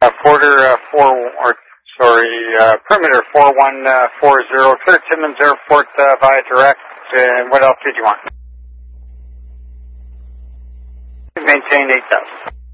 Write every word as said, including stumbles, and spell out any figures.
Uh, Porter uh, four, or sorry, uh, perimeter four one four zero. Clear Timmins Airport uh, via direct. And what else did you want? Maintain eight thousand.